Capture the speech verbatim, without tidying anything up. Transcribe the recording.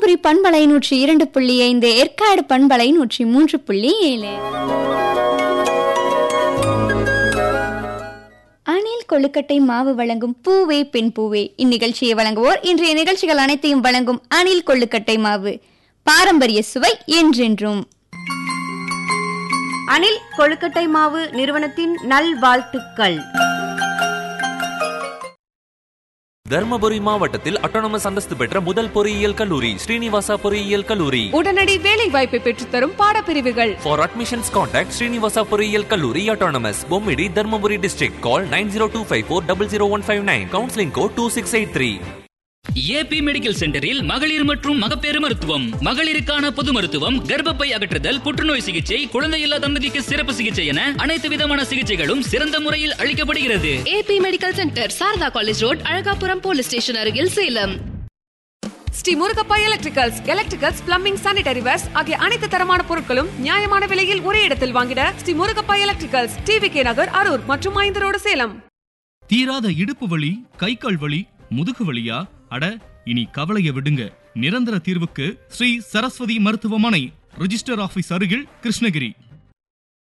தருமபுரி பண்பலை நூற்றி இரண்டு புள்ளி ஐந்து, ஏற்காடு பண்பலை நூற்றி மூன்று புள்ளி ஏழு. அணில் கொழுக்கட்டை மாவு வழங்கும் பூவே பெண் பூவே. இந்நிகழ்ச்சியை வழங்குவோர் இன்றைய நிகழ்ச்சிகள் அனைத்தையும் வழங்கும் அணில் கொழுக்கட்டை மாவு. பாரம்பரிய சுவை என்றென்றும். அணில் கொழுக்கட்டை மாவு நிறுவனத்தின் நல்வாழ்த்துக்கள். தர்மபுரி மாவட்டத்தில் அட்டானமஸ் அந்தஸ்து பெற்ற முதல் பொறியியல் கல்லூரி ஸ்ரீனிவாசா பொறியியல் கல்லூரி. உடனடி வேலை வாய்ப்பை பெற்றுத்தரும் பாடப்பிரிவுகள். For admissions contact ஸ்ரீனிவாசா பொறியியல் கல்லூரி autonomous, Bommidi, Dharmapuri district. Call nine zero two five four zero zero one five nine. Counseling code two six eight three. AB medical சென்டரில் மகளிர் மற்றும் மகப்பேறு மருத்துவம், மகளிருக்கான பொது மருத்துவம், கர்ப்பப்பை அகற்றுதல், புற்றுநோய் சிகிச்சை, குழந்தையில்லா தம்பதிக்கு சிறப்பு சிகிச்சை என அனைத்து விதமான சிகிச்சைகளும் சிறந்த முறையில் அளிக்கப்படுகிறது. AB medical centre, Saradha college road, Alagapuram police station அருகில், Salem. Sri Murugappa electricals, electricals, plumbing, sanitary verse ஆகிய அனைத்து தரமான பொருட்களும் நியாயமான விலையில் ஒரே இடத்தில் வாங்கிட Sri Murugappa electricals, TV K நகர், அரூர் மற்றும் ஐந்து ரோடு, சேலம். தீராத இடுப்பு வலி, கை கால் வலி, முதுகு வலியா? அட, இனி கவலைய விடுங்க. நிரந்தர தீர்வுக்கு ஸ்ரீ சரஸ்வதி மருத்துவமனை, ரிஜிஸ்டர் ஆபீஸ் அருகில், கிருஷ்ணகிரி.